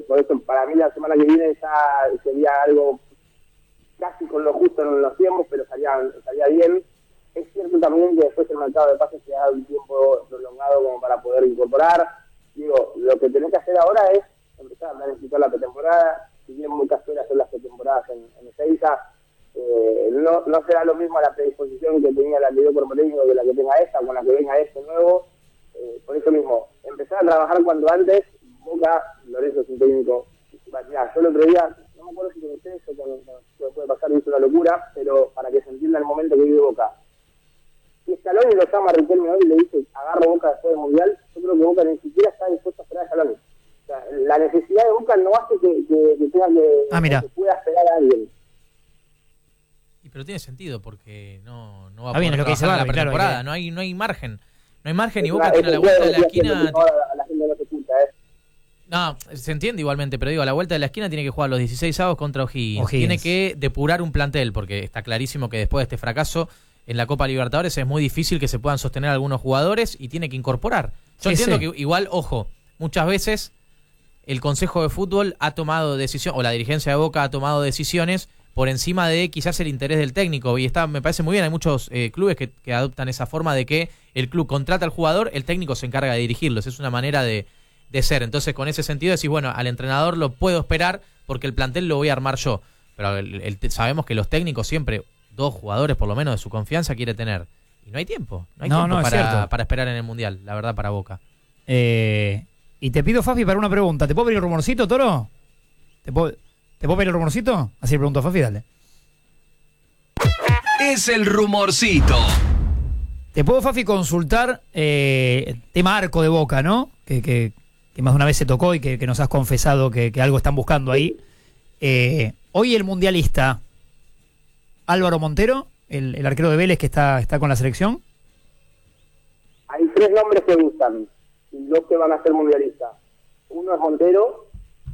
por eso para mí la semana que viene ya sería algo casi con lo justo en los tiempos, pero estaría bien. Es cierto también que después el mercado de pases se da un tiempo prolongado como para poder incorporar. Digo, lo que tenés que hacer ahora es empezar a planificar la pretemporada. Si bien muchas suelen hacer las pretemporadas en Ezeiza, no será lo mismo la predisposición que tenía la anterior cuerpo técnico que la que tenga esta, con la que venga este nuevo. Por eso mismo, empezar a trabajar cuanto antes. Boca, Lorenzo es un técnico. Mirá, yo el otro día, no me acuerdo si con ustedes o con puede pasar, hizo una locura, pero para que se entienda el momento que vive Boca. Si Scaloni lo llama a Riquelme hoy y le dice agarro Boca después del Mundial, yo creo que Boca ni siquiera está dispuesto a esperar a Scaloni. O sea, la necesidad de Boca no hace que tenga que pueda esperar a alguien. Pero tiene sentido porque no va a poder trabajar en la pretemporada, claro, no hay margen. No hay margen y Boca tiene a la vuelta de la esquina. La gente no se escucha, No, se entiende igualmente, pero digo, a la vuelta de la esquina tiene que jugar los 16 avos contra O'Higgins. Tiene que depurar un plantel, porque está clarísimo que después de este fracaso en la Copa Libertadores es muy difícil que se puedan sostener algunos jugadores y tiene que incorporar. Yo entiendo que igual, ojo, muchas veces el Consejo de Fútbol ha tomado decisiones, o la dirigencia de Boca ha tomado decisiones por encima de quizás el interés del técnico, y me parece muy bien. Hay muchos clubes que adoptan esa forma de que el club contrata al jugador, el técnico se encarga de dirigirlos. Es una manera de ser. Entonces, con ese sentido decís, bueno, al entrenador lo puedo esperar porque el plantel lo voy a armar yo. Pero sabemos que los técnicos siempre, 2 jugadores por lo menos de su confianza quiere tener. Y no hay tiempo. No hay tiempo para esperar en el Mundial, la verdad, para Boca. Y te pido, Fafi, para una pregunta. ¿Te puedo pedir el rumorcito, Toro? ¿Te puedo pedir el rumorcito? Así le pregunto a Fafi, dale. Es el rumorcito. ¿Te puedo, Fafi, consultar tema arco de Boca, ¿no? Que más de una vez se tocó y que nos has confesado que algo están buscando ahí. Hoy el mundialista Álvaro Montero, el arquero de Vélez que está con la selección. Hay 3 nombres que gustan y 2 que van a ser mundialistas. Uno es Montero,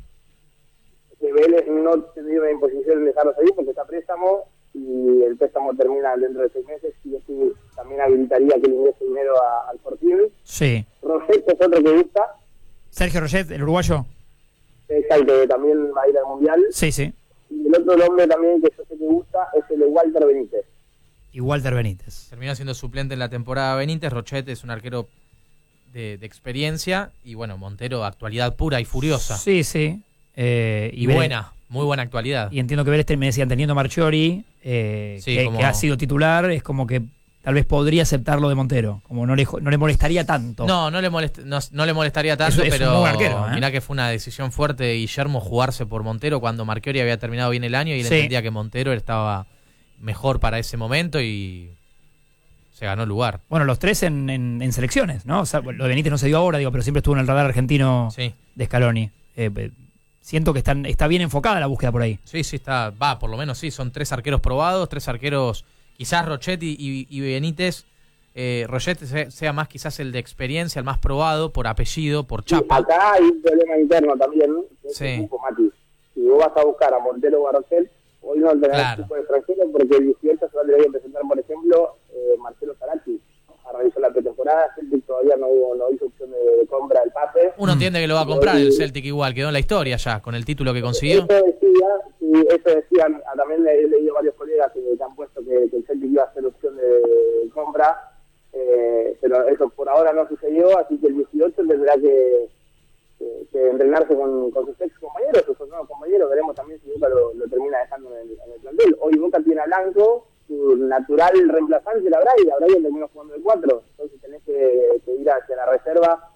que Vélez no tendría una imposición de dejarlo salir porque está a préstamo y el préstamo termina dentro de 6 meses y eso también habilitaría que le ingrese dinero al Fortín. Sí. Roget es otro que gusta. Sergio Roget, el uruguayo. Exacto, que también va a ir al Mundial. Sí, sí. Y el otro nombre también que yo sé que gusta es el de Walter Benítez. Y Walter Benítez. Terminó siendo suplente en la temporada Benítez. Roget es un arquero de experiencia y bueno, Montero, actualidad pura y furiosa. Sí, sí. Y buena, muy buena actualidad. Y entiendo que Vélez me decían, teniendo Marchiori, que ha sido titular, es como que tal vez podría aceptar lo de Montero, como no le molestaría tanto. No le molestaría tanto, es pero un buen arquero, mirá que fue una decisión fuerte de Guillermo jugarse por Montero cuando Marchiori había terminado bien el año y él entendía que Montero estaba mejor para ese momento y se ganó el lugar. Bueno, los 3 en selecciones, ¿no? O sea, lo de Benítez no se dio ahora, pero siempre estuvo en el radar argentino de Scaloni. Siento que está bien enfocada la búsqueda por ahí. Sí, por lo menos sí, son 3 arqueros probados, 3 arqueros, quizás Roget y Benítez. Roget sea más quizás el de experiencia, el más probado, por apellido, por chapa. Acá hay un problema interno también, ¿no? Sí. Mati. Si vos vas a buscar a Montero o a Roget, hoy no tenés tipo de extranjero porque el 18 se va a tener que presentar, por ejemplo, Marcelo Zaracchi a realizar la pretemporada. Celtic todavía no hizo opción de compra del pase. Uno entiende que lo va a comprar el Celtic igual, quedó en la historia ya, con el título que consiguió. Eso decían, también he leído varios colegas que han puesto que el Celtic iba a hacer opción de compra, pero eso por ahora no sucedió, así que el 18 tendrá que entrenarse con sus ex compañeros, sus nuevos compañeros. Veremos también si Boca lo termina dejando en el plantel. Hoy Boca tiene a Blanco, su natural reemplazante, la Braille terminó jugando de 4, entonces tenés que ir hacia la reserva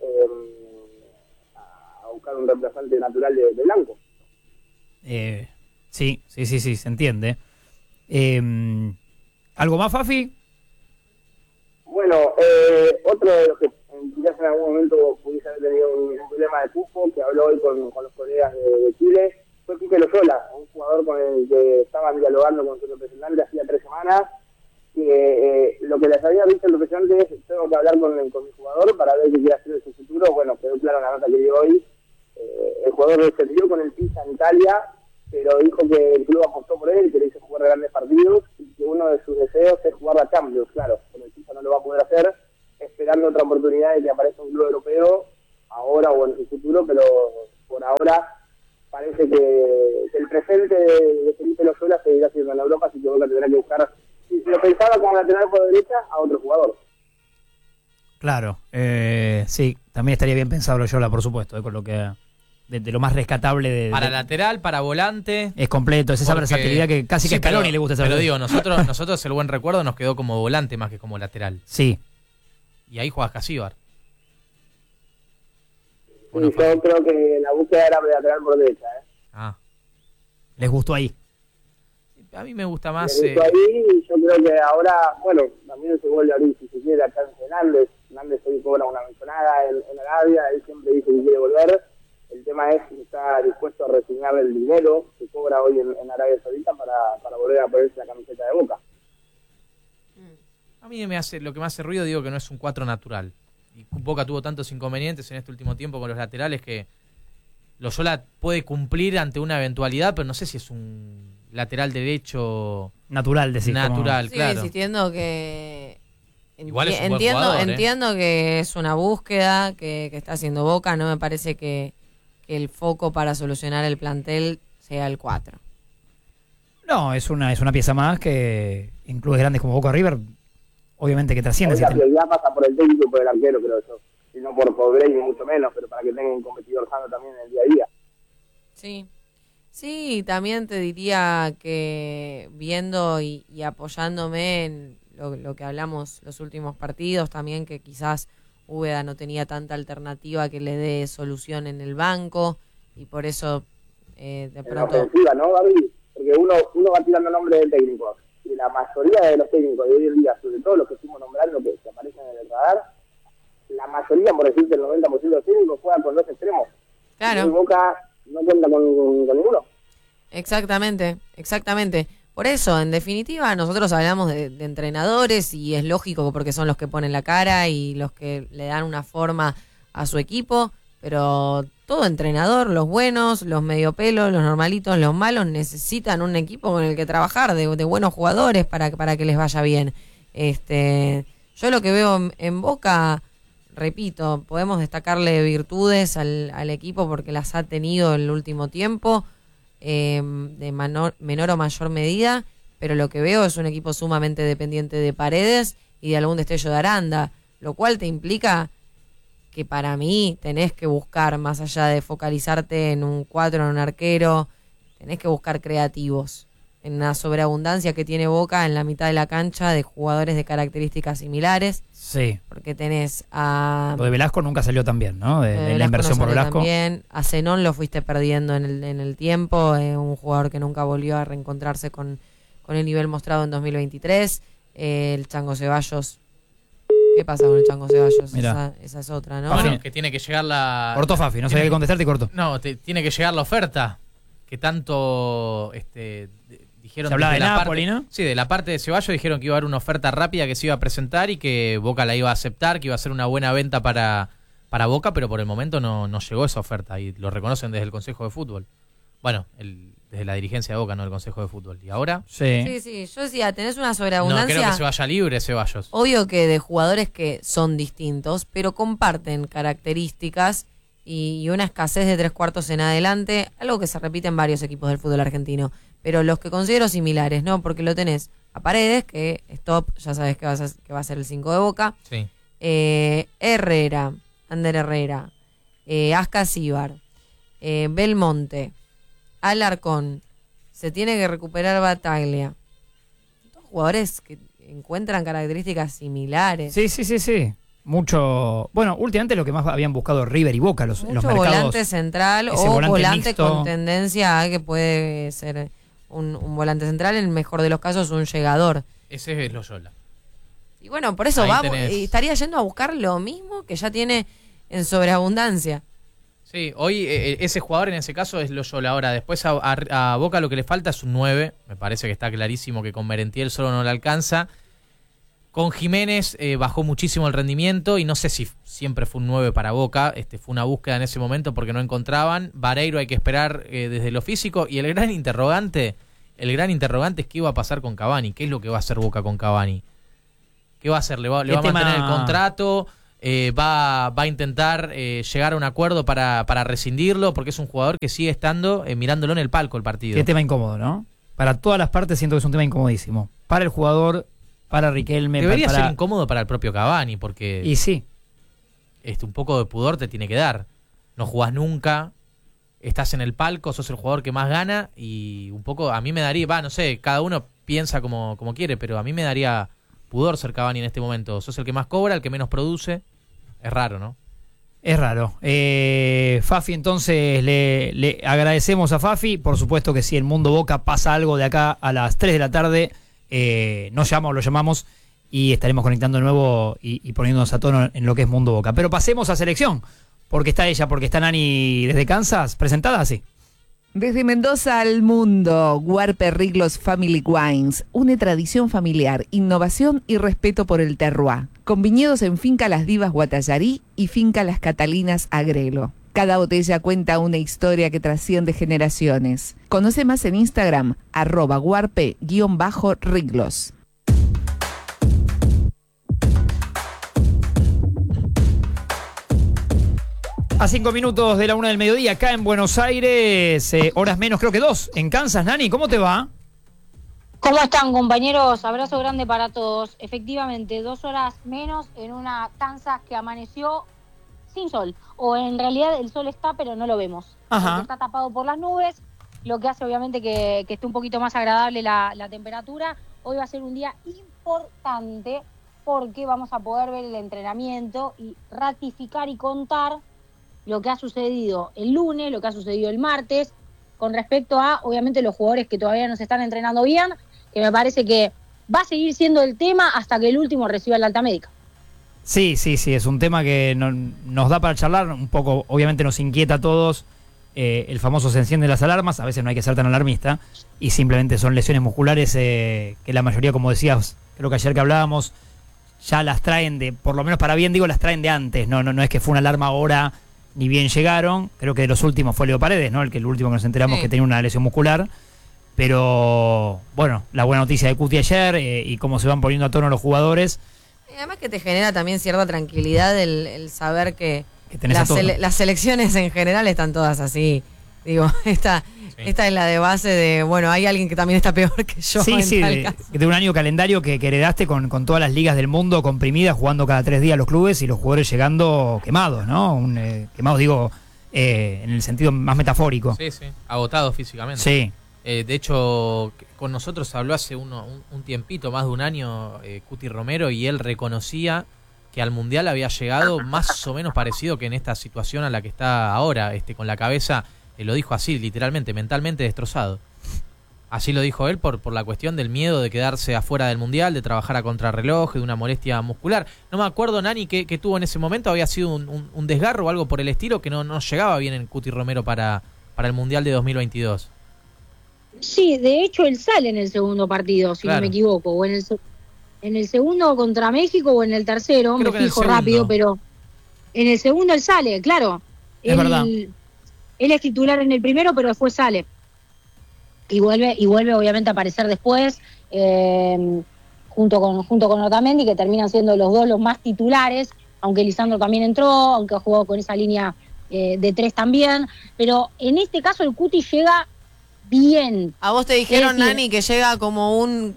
a buscar un reemplazante natural de Blanco. Sí, se entiende. ¿Algo más, Fafi? Bueno, otro de los que quizás en algún momento pudiese haber tenido un problema de cupo, que habló hoy con los colegas de Chile, fue Quique Loyola, un jugador con el que estaban dialogando con su representante hacía 3 semanas, que lo que les había dicho el representante es: tengo que hablar con mi jugador para ver qué quiere hacer en su futuro. Bueno, quedó claro la nota que dio hoy. El jugador descendió con el Pisa en Italia, pero dijo que el club apostó por él, que le hizo jugar grandes partidos y que uno de sus deseos es jugar la Champions. Claro, con el Pisa no lo va a poder hacer, esperando otra oportunidad de que aparezca un club europeo ahora o en su futuro, pero por ahora parece que el presente de Felipe Loyola seguirá siendo en Europa, así que Boca tendrá que buscar, si se lo pensaba como lateral por derecha, a otro jugador. Claro, sí, también estaría bien pensado Loyola, por supuesto, con lo que de lo más rescatable de para lateral, para volante. Es completo, es esa porque, versatilidad que casi que a Scaloni le gusta esa. Pero digo, nosotros el buen recuerdo nos quedó como volante más que como lateral. Sí. Y ahí juega Casíbar. Sí, yo creo que la búsqueda era lateral por derecha. ¿Les gustó ahí? A mí me gusta más. Les gustó ahí, y yo creo que ahora, bueno, también se vuelve a abrir, si se quiere, la chance de Nández. Nández hoy cobra una mencionada en Arabia, él siempre dice que quiere volver. El tema es si está dispuesto a resignar el dinero que cobra hoy en Arabia Saudita para volver a ponerse la camiseta de Boca. A mí lo que me hace ruido, digo que no es un 4 natural. Y Boca tuvo tantos inconvenientes en este último tiempo con los laterales que Loyola puede cumplir ante una eventualidad, pero no sé si es un lateral derecho natural, decir. Natural, como... claro. Sigue insistiendo que... Igual es un buen jugador, entiendo que es una búsqueda que está haciendo Boca. No me parece que el foco para solucionar el plantel sea el 4. No, es una pieza más que en clubes grandes como Boca River, obviamente que trasciende. La prioridad pasa por el técnico y por el arquero, creo yo. Y no por Brey, ni mucho menos, pero para que tenga un competidor sano también en el día a día. Sí, también te diría que viendo y apoyándome en lo que hablamos los últimos partidos, también que quizás Úbeda no tenía tanta alternativa que le dé solución en el banco, y por eso de pronto... En la ofensiva, ¿no, David? Porque uno va tirando nombres de técnicos, y la mayoría de los técnicos de hoy en día, sobre todo los que estuvimos nombrando que aparecen en el radar, la mayoría, por decirte el 90% de los técnicos, juegan con dos extremos. Claro. Y Boca no cuenta con ninguno. Exactamente. Por eso, en definitiva, nosotros hablamos de entrenadores, y es lógico porque son los que ponen la cara y los que le dan una forma a su equipo, pero todo entrenador, los buenos, los medio pelos, los normalitos, los malos, necesitan un equipo con el que trabajar, de buenos jugadores para que les vaya bien. Yo lo que veo en Boca, repito, podemos destacarle virtudes al equipo porque las ha tenido en el último tiempo, de menor o mayor medida, pero lo que veo es un equipo sumamente dependiente de Paredes y de algún destello de Aranda, lo cual te implica que para mí tenés que buscar, más allá de focalizarte en un 4, en un arquero, tenés que buscar creativos, en una sobreabundancia que tiene Boca en la mitad de la cancha de jugadores de características similares. Sí. Porque tenés a... Lo de Velasco nunca salió tan bien, ¿no? De la inversión por Velasco. También. A Zenón lo fuiste perdiendo en el tiempo, un jugador que nunca volvió a reencontrarse con el nivel mostrado en 2023. El Chango Ceballos... ¿Qué pasa con el Chango Ceballos? Esa es otra, ¿no? Bueno, que tiene que llegar la... Cortó Fafi, no sabía qué contestarte y cortó. No, tiene que llegar la oferta, que tanto... dijeron se hablaba de parte, Napoli, ¿no? Sí, de la parte de Ceballos dijeron que iba a haber una oferta rápida que se iba a presentar y que Boca la iba a aceptar, que iba a ser una buena venta para Boca, pero por el momento no llegó esa oferta y lo reconocen desde el Consejo de Fútbol. Bueno, desde la dirigencia de Boca, no del Consejo de Fútbol. ¿Y ahora? Sí. Yo decía, tenés una sobreabundancia. No creo que se vaya libre Ceballos. Obvio que de jugadores que son distintos, pero comparten características y una escasez de 3/4 en adelante, algo que se repite en varios equipos del fútbol argentino. Pero los que considero similares, ¿no? Porque lo tenés a Paredes, que es top, ya sabes que va a ser el 5 de Boca. Sí. Herrera, Ander Herrera, Ascasíbar, Belmonte, Alarcón, se tiene que recuperar Bataglia. Dos jugadores que encuentran características similares. Sí. Mucho. Bueno, últimamente lo que más habían buscado River y Boca, los mercados. Volante central o volante mixto, con tendencia a que puede ser un volante central, en el mejor de los casos un llegador. Ese es Loyola. Y bueno, por eso estaría yendo a buscar lo mismo que ya tiene en sobreabundancia. Sí, hoy ese jugador en ese caso es Loyola. Ahora, después a Boca lo que le falta es un 9. Me parece que está clarísimo que con Merentiel solo no le alcanza. Con Jiménez bajó muchísimo el rendimiento y no sé si siempre fue un 9 para Boca. Fue una búsqueda en ese momento porque no encontraban. Vareiro hay que esperar desde lo físico. Y el gran interrogante es qué iba a pasar con Cavani. ¿Qué es lo que va a hacer Boca con Cavani? ¿Qué va a hacer? ¿Le va a mantener el contrato? va a intentar llegar a un acuerdo para rescindirlo, porque es un jugador que sigue estando mirándolo en el palco el partido. Qué tema incómodo, ¿no? Para todas las partes siento que es un tema incomodísimo. Para el jugador, para Riquelme. Debería ser incómodo para el propio Cavani, porque... Y sí. Un poco de pudor te tiene que dar. No jugás nunca, estás en el palco, sos el jugador que más gana, y un poco a mí me daría, no sé, cada uno piensa como quiere, pero a mí me daría pudor ser Cavani en este momento. Sos el que más cobra, el que menos produce. Es raro, ¿no? Es raro. Fafi, entonces le agradecemos a Fafi. Por supuesto que si el Mundo Boca pasa algo de acá a las 3 de la tarde, nos llama o lo llamamos y estaremos conectando de nuevo y poniéndonos a tono en lo que es Mundo Boca. Pero pasemos a selección, porque está Nani desde Kansas, presentada así. Desde Mendoza al mundo, Guarpe Riglos Family Wines une tradición familiar, innovación y respeto por el terroir, con viñedos en Finca Las Divas Guatallarí y Finca Las Catalinas Agrelo. Cada botella cuenta una historia que trasciende generaciones. Conoce más en Instagram, @guarpe_riglos. A 5 minutos de la 1 del mediodía, acá en Buenos Aires, horas menos, creo que 2, en Kansas. Nani, ¿cómo te va? ¿Cómo están, compañeros? Abrazo grande para todos. Efectivamente, 2 horas menos en una Kansas que amaneció sin sol. O en realidad el sol está, pero no lo vemos. Ajá. Está tapado por las nubes, lo que hace obviamente que esté un poquito más agradable la temperatura. Hoy va a ser un día importante porque vamos a poder ver el entrenamiento y ratificar y contar lo que ha sucedido el lunes, lo que ha sucedido el martes, con respecto a, obviamente, los jugadores que todavía no se están entrenando bien, que me parece que va a seguir siendo el tema hasta que el último reciba la alta médica. Sí, es un tema que nos da para charlar, un poco, obviamente nos inquieta a todos, el famoso se encienden las alarmas, a veces no hay que ser tan alarmista, y simplemente son lesiones musculares que la mayoría, como decías, creo que ayer que hablábamos, ya las traen por lo menos para bien digo, las traen de antes, no es que fue una alarma ahora, ni bien llegaron. Creo que de los últimos fue Leo Paredes, ¿no? El último que nos enteramos que tenía una lesión muscular. Pero, bueno, la buena noticia de Cuti ayer y cómo se van poniendo a tono los jugadores. Y además que te genera también cierta tranquilidad el saber que las selecciones en general están todas así. Digo, esta es la de base de, bueno, hay alguien que también está peor que yo. Sí, de un año calendario que heredaste con todas las ligas del mundo comprimidas, jugando cada 3 días los clubes y los jugadores llegando quemados, ¿no? Quemados, digo, en el sentido más metafórico. Sí, agotados físicamente. Sí. De hecho, con nosotros habló hace un tiempito, más de un año, Cuti Romero, y él reconocía que al Mundial había llegado más o menos parecido que en esta situación a la que está ahora, con la cabeza... lo dijo así, literalmente, mentalmente destrozado. Así lo dijo él por la cuestión del miedo de quedarse afuera del Mundial, de trabajar a contrarreloj, de una molestia muscular. No me acuerdo, Nani, qué tuvo en ese momento. Había sido un desgarro o algo por el estilo que no llegaba bien en Cuti Romero para el Mundial de 2022. Sí, de hecho él sale en el segundo partido, si no me equivoco. O en el segundo contra México o en el tercero, creo me fijo rápido, pero en el segundo él sale, claro. Es verdad. Él es titular en el primero, pero después sale. Y vuelve obviamente a aparecer después, junto con Otamendi, que terminan siendo los dos los más titulares, aunque Lisandro también entró, aunque ha jugado con esa línea de 3 también. Pero en este caso el Cuti llega bien. A vos te dijeron, Nani, que llega como un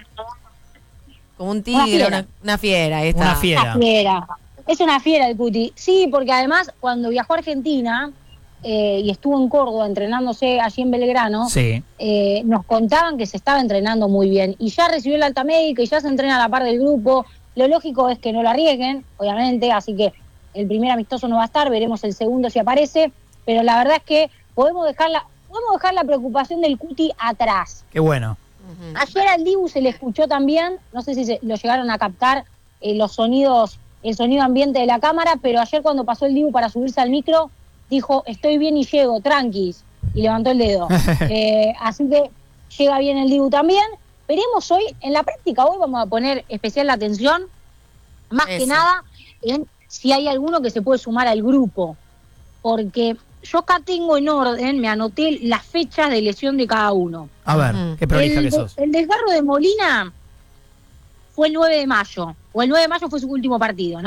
tigre, una fiera. Ahí está. Una fiera. Es una fiera el Cuti. Sí, porque además cuando viajó a Argentina... y estuvo en Córdoba entrenándose allí en Belgrano, nos contaban que se estaba entrenando muy bien y ya recibió la alta médica y ya se entrena a la par del grupo. Lo lógico es que no lo arriesguen, obviamente, así que el primer amistoso no va a estar, veremos el segundo si aparece, pero la verdad es que podemos dejar la preocupación del Cuti atrás. Qué bueno. Ayer al Dibu se le escuchó también, no sé si lo llegaron a captar los sonidos, el sonido ambiente de la cámara, pero ayer cuando pasó el Dibu para subirse al micro, dijo, estoy bien y llego, tranquis, y levantó el dedo. Así que llega bien el Dibu también. Veremos hoy, en la práctica hoy vamos a poner especial atención, más que nada, en si hay alguno que se puede sumar al grupo. Porque yo acá tengo en orden, me anoté las fechas de lesión de cada uno. A ver, qué prolija que sos. El desgarro de Molina fue el 9 de mayo, o el 9 de mayo fue su último partido, ¿no?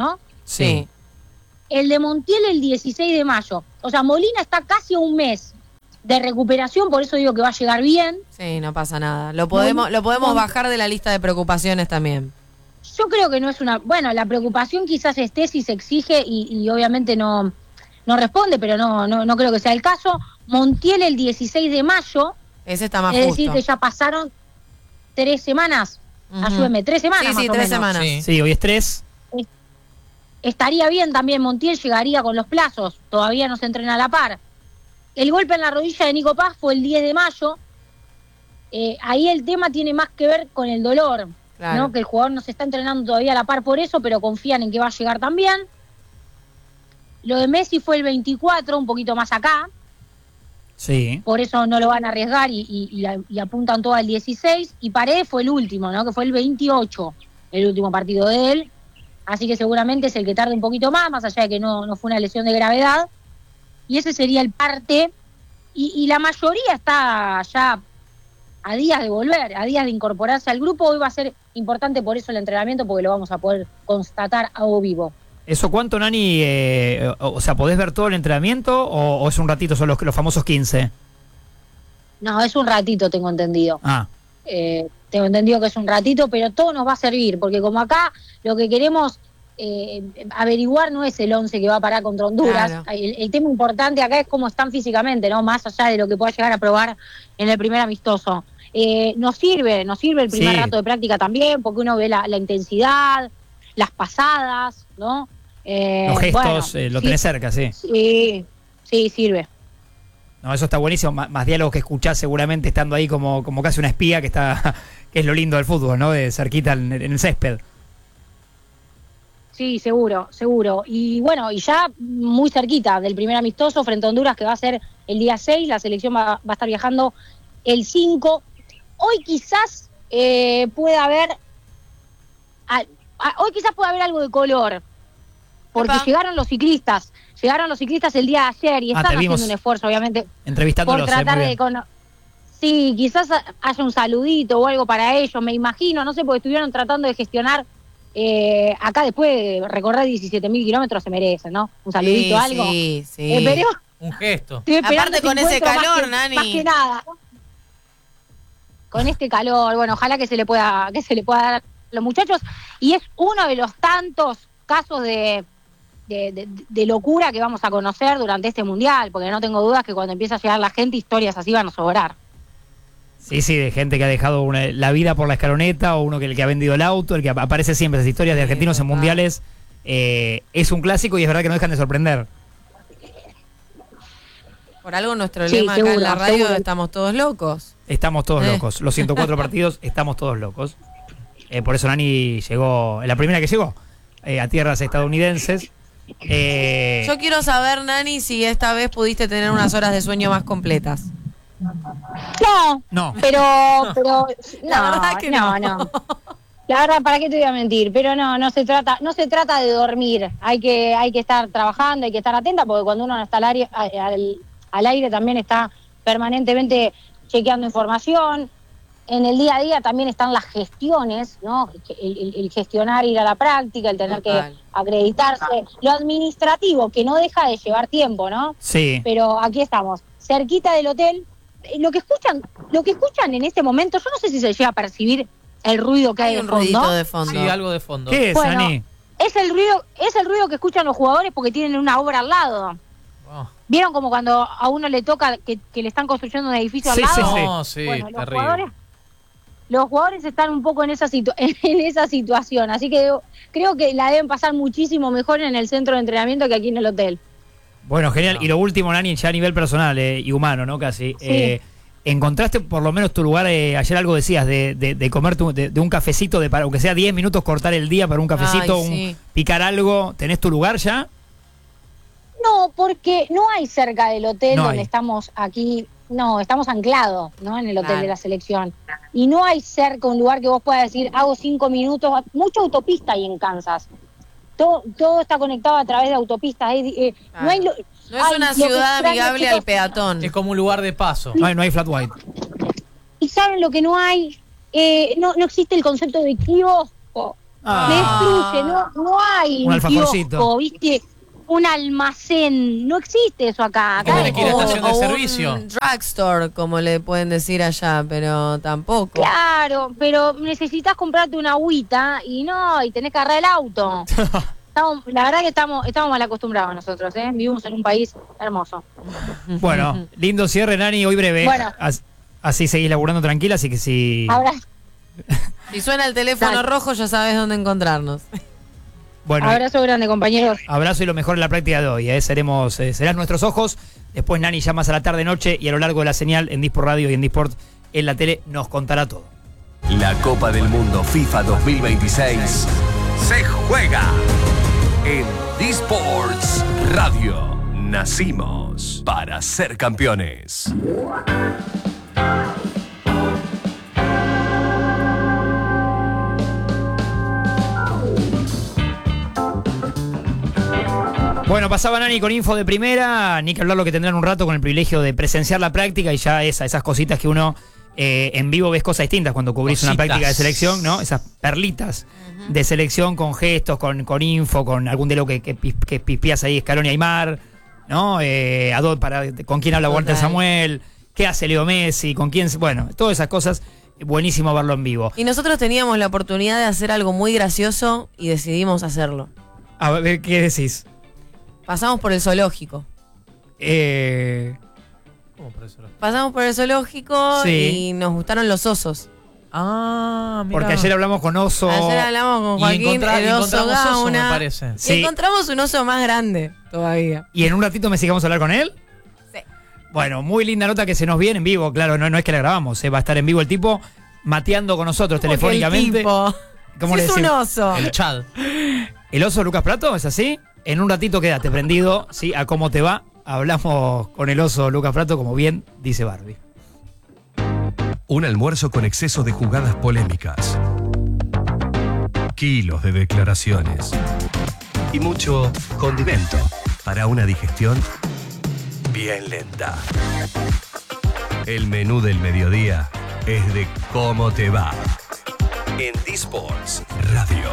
Sí. El de Montiel el 16 de mayo. O sea, Molina está casi a un mes de recuperación, por eso digo que va a llegar bien. Sí, no pasa nada. Lo podemos bajar de la lista de preocupaciones también. Yo creo que no es una... Bueno, la preocupación quizás esté si se exige y obviamente no responde, pero no creo que sea el caso. Montiel el 16 de mayo. Ese está más es justo. decir, que ya pasaron 3 semanas. Ayúdenme, 3 semanas más o 3 menos. semanas. Sí, hoy es 3. Estaría bien también, Montiel llegaría con los plazos. Todavía no se entrena a la par. El golpe en la rodilla de Nico Paz fue el 10 de mayo. Ahí el tema tiene más que ver con el dolor. Claro. ¿No? Que el jugador no se está entrenando todavía a la par por eso, pero confían en que va a llegar también. Lo de Messi fue el 24, un poquito más acá. Sí. Por eso no lo van a arriesgar y apuntan todo al 16. Y Paredes fue el último, ¿no? Que fue el 28, el último partido de él. Así que seguramente es el que tarde un poquito más allá de que no fue una lesión de gravedad. Y ese sería el parte. Y la mayoría está ya a días de volver, a días de incorporarse al grupo. Hoy va a ser importante por eso el entrenamiento, porque lo vamos a poder constatar a vivo. ¿Eso cuánto, Nani? O sea, ¿podés ver todo el entrenamiento o es un ratito, son los famosos 15? No, es un ratito, tengo entendido. Tengo entendido que es un ratito, pero todo nos va a servir, porque como acá lo que queremos averiguar no es el 11 que va a parar contra Honduras. Claro. El tema importante acá es cómo están físicamente, ¿no? Más allá de lo que pueda llegar a probar en el primer amistoso. Nos sirve el primer rato de práctica también, porque uno ve la intensidad, las pasadas, ¿no? Los gestos, lo tenés cerca, sí. Sí, sirve. No, eso está buenísimo, más diálogo que escuchás seguramente estando ahí como casi una espía, que es lo lindo del fútbol, ¿no? De cerquita en el césped. Sí, seguro. Y bueno, y ya muy cerquita del primer amistoso frente a Honduras, que va a ser el día 6, la selección va a estar viajando el 5. Hoy quizás pueda haber algo de color, porque llegaron los ciclistas el día de ayer y están haciendo un esfuerzo, obviamente, entrevistándolos, por tratar de sí, quizás haya un saludito o algo para ellos, me imagino, no sé, porque estuvieron tratando de gestionar acá después de recorrer 17.000 kilómetros, se merecen, ¿no? Un saludito, algo. Sí. Pero un gesto. Aparte con ese calor, Nani. Más que nada. Con este calor, bueno, ojalá que se le pueda dar a los muchachos. Y es uno de los tantos casos de locura que vamos a conocer durante este mundial, porque no tengo dudas que cuando empieza a llegar la gente, historias así van a sobrar. Sí, de gente que ha dejado la vida por la escaloneta, o uno que ha vendido el auto, el que aparece siempre, esas historias de argentinos en mundiales, es un clásico y es verdad que no dejan de sorprender. Por algo nuestro lema acá en la radio, estamos todos locos. Estamos todos locos, los 104 partidos, estamos todos locos. Por eso Nani llegó, la primera que llegó, a tierras estadounidenses. Yo quiero saber, Nani, si esta vez pudiste tener unas horas de sueño más completas. No. Pero la verdad que no. La verdad, ¿para qué te voy a mentir? Pero no se trata de dormir. Hay que estar trabajando, hay que estar atenta, porque cuando uno no está al aire también está permanentemente chequeando información. En el día a día también están las gestiones, ¿no? El gestionar, ir a la práctica, el tener que acreditarse, lo administrativo, que no deja de llevar tiempo, ¿no? Sí. Pero aquí estamos, cerquita del hotel. Lo que escuchan en este momento, yo no sé si se llega a percibir el ruido que hay de un fondo. ruidito de fondo. Sí, algo de fondo. ¿Qué es, Bueno, Ani? es el ruido que escuchan los jugadores porque tienen una obra al lado. Oh. ¿Vieron como cuando a uno le toca que le están construyendo un edificio al lado? Sí, Bueno, terrible. los jugadores están un poco en esa situación, así que creo que la deben pasar muchísimo mejor en el centro de entrenamiento que aquí en el hotel. Bueno, genial. Y lo último, Nani, ya a nivel personal y humano, ¿no? Casi. Sí. ¿Encontraste por lo menos tu lugar? Ayer algo decías de comer de un cafecito, para aunque sea 10 minutos, cortar el día para un cafecito, picar algo. ¿Tenés tu lugar ya? No, porque no hay cerca del hotel donde estamos aquí. No, estamos anclados, ¿no? En el hotel de la selección. Y no hay cerca un lugar que vos puedas decir, hago 5 minutos. Mucha autopista hay en Kansas. Todo está conectado a través de autopistas. No es una ciudad amigable al peatón. Es como un lugar de paso. No hay flat white. ¿Y saben lo que no hay? No existe el concepto de kiosco. Me destruye, no hay Un un alfajorcito. kiosco, ¿viste? Un almacén, no existe eso acá. Que tiene que ir a estación de servicio. Un drugstore, como le pueden decir allá, pero tampoco. Claro, pero necesitas comprarte una agüita y tenés que agarrar el auto. La verdad que estamos mal acostumbrados nosotros, ¿eh? Vivimos en un país hermoso. Bueno, lindo cierre, Nani, hoy breve. Bueno. Así seguís laburando tranquila, así que si... Ahora, Si suena el teléfono Dale. rojo, ya sabes dónde encontrarnos. Bueno, abrazo grande, compañeros. abrazo y lo mejor en la práctica de hoy. Serán nuestros ojos. Después Nani ya más a la tarde-noche y a lo largo de la señal en Disport Radio y en Disport en la tele nos contará todo. La Copa del Mundo FIFA 2026 se juega en Disports Radio. Nacimos para ser campeones. Bueno, pasaba Nani con info de primera, ni que hablar lo que tendrán un rato con el privilegio de presenciar la práctica y ya esas cositas que uno en vivo ves cosas distintas cuando cubrís una práctica de selección, ¿no? Esas perlitas de selección con gestos, con info, con algún de lo que pispías ahí Scaloni y Aymar, ¿no? Con quién habla Walter Samuel, qué hace Leo Messi, con quién... Bueno, todas esas cosas, buenísimo verlo en vivo. Y nosotros teníamos la oportunidad de hacer algo muy gracioso y decidimos hacerlo. A ver, ¿qué decís? Pasamos por el zoológico. ¿Cómo por eso? Pasamos por el zoológico Sí. y nos gustaron los osos. Ah, mira. Porque ayer hablamos con Oso. Ayer hablamos con Joaquín, el oso encontramos oso, me Gauna. parece. Y Sí. encontramos un oso más grande todavía. ¿Y en un ratito me sigamos a hablar con él? Sí. Bueno, muy linda nota que se nos viene en vivo, claro, no es que la grabamos, va a estar en vivo el tipo mateando con nosotros ¿Cómo que telefónicamente. el tipo? ¿Cómo Si le es un decimos? oso. El Chad. ¿El oso Lucas Prato es así? En un ratito quédate prendido, ¿sí? A cómo te va. Hablamos con el oso Lucas Prato, como bien dice Barbie. Un almuerzo con exceso de jugadas polémicas. Kilos de declaraciones. Y mucho condimento para una digestión bien lenta. El menú del mediodía es de cómo te va. En Disports Radio.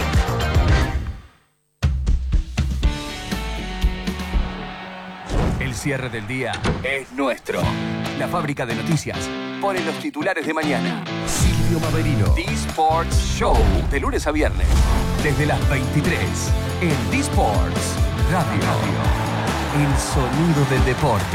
El cierre del día es nuestro. La fábrica de noticias pone los titulares de mañana. Silvio Maverino. Disports Show. De lunes a viernes. Desde las 23. En Disports Radio. El sonido del deporte.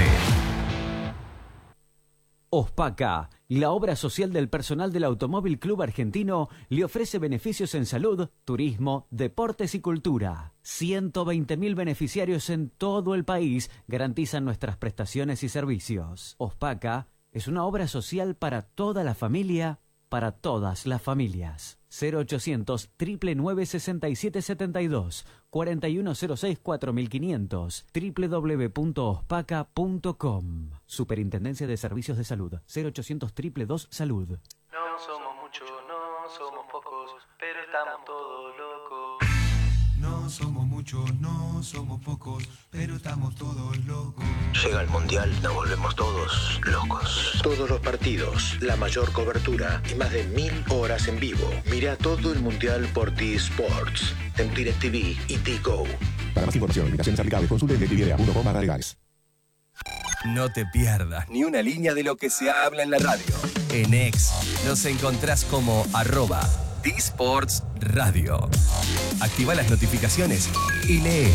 Ospaca, la obra social del personal del Automóvil Club Argentino, le ofrece beneficios en salud, turismo, deportes y cultura. 120.000 beneficiarios en todo el país garantizan nuestras prestaciones y servicios. Ospaca es una obra social para toda la familia, para todas las familias. 0800 999 6772 4106 4500 www.ospaca.com. Superintendencia de Servicios de Salud. 0800 222 Salud. No somos muchos, no somos pocos, pero estamos todos locos. No somos muchos, no somos pocos, pero estamos todos locos. Llega el Mundial, nos volvemos todos locos. Todos los partidos, la mayor cobertura y más de 1000 horas en vivo. Mira todo el Mundial por T-Sports, en DirecTV y T-Go. Para más información, limitaciones aplicables, consulte DirecTV.com/legales. No te pierdas ni una línea de lo que se habla en la radio. En X nos encontrás como @Disports Radio. Activa las notificaciones y lee.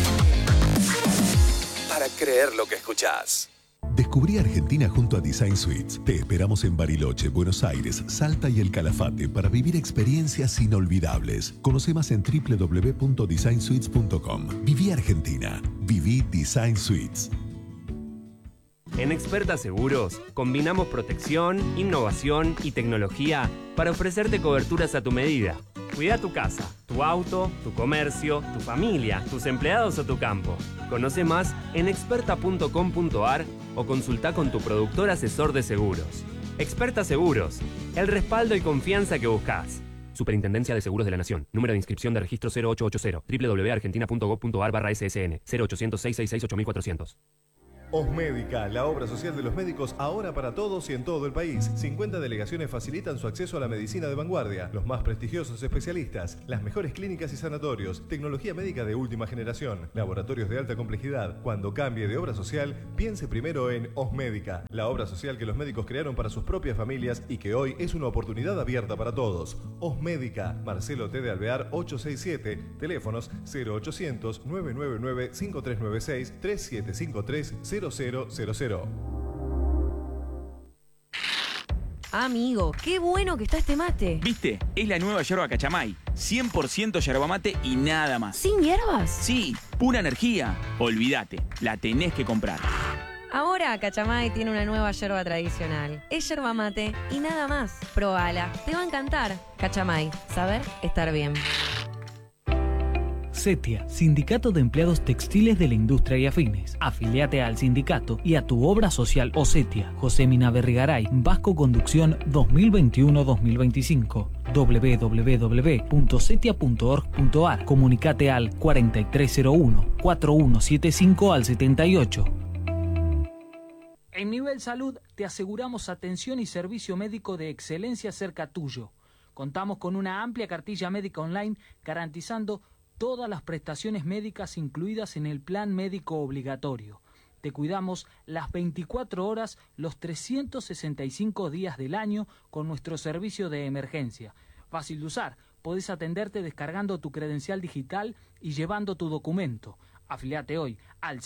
Para creer lo que escuchás. Descubrí Argentina junto a Design Suites. Te esperamos en Bariloche, Buenos Aires, Salta y El Calafate para vivir experiencias inolvidables. Conoce más en www.designsuites.com. Viví Argentina. Viví Design Suites. En Experta Seguros, combinamos protección, innovación y tecnología para ofrecerte coberturas a tu medida. Cuida tu casa, tu auto, tu comercio, tu familia, tus empleados o tu campo. Conoce más en experta.com.ar o consulta con tu productor asesor de seguros. Experta Seguros, el respaldo y confianza que buscas. Superintendencia de Seguros de la Nación. Número de inscripción de registro 0880 www.argentina.gov.ar/ssn 0800 666 8400. Osmédica, la obra social de los médicos ahora para todos y en todo el país. 50 delegaciones facilitan su acceso a la medicina de vanguardia, los más prestigiosos especialistas, las mejores clínicas y sanatorios, tecnología médica de última generación, laboratorios de alta complejidad. Cuando cambie de obra social, piense primero en Osmédica, la obra social que los médicos crearon para sus propias familias y que hoy es una oportunidad abierta para todos. Osmédica, Marcelo T. de Alvear 867, teléfonos 0800 999 5396 3753 0000. Amigo, qué bueno que está este mate. ¿Viste? Es la nueva yerba Cachamay. 100% yerba mate y nada más. ¿Sin hierbas? Sí, pura energía. Olvídate, la tenés que comprar. Ahora Cachamay tiene una nueva yerba tradicional. Es yerba mate y nada más. Probala, te va a encantar. Cachamay, saber estar bien. CETIA, Sindicato de Empleados Textiles de la Industria y Afines. Afiliate al sindicato y a tu obra social o CETIA. José Mina Berrigaray, Vasco Conducción 2021-2025. www.cetia.org.ar. Comunicate al 4301-4175 al 78. En Nivel Salud te aseguramos atención y servicio médico de excelencia cerca tuyo. Contamos con una amplia cartilla médica online garantizando todas las prestaciones médicas incluidas en el plan médico obligatorio. Te cuidamos las 24 horas, los 365 días del año con nuestro servicio de emergencia. Fácil de usar, podés atenderte descargando tu credencial digital y llevando tu documento. Afiliate hoy al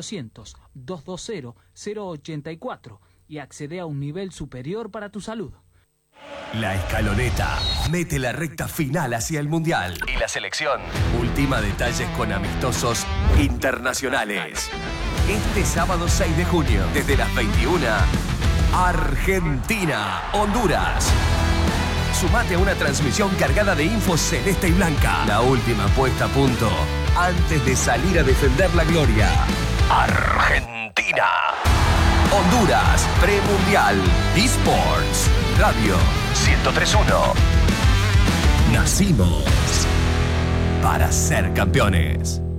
0800-220-084 y accede a un nivel superior para tu salud. La Escaloneta mete la recta final hacia el Mundial. Y la selección ultima detalles con amistosos internacionales. Este sábado 6 de junio, desde las 21, Argentina, Honduras. Sumate a una transmisión cargada de info celeste y blanca. La última puesta a punto antes de salir a defender la gloria. Argentina, Honduras, Premundial, eSports, Radio 103.1. Nacimos para ser campeones.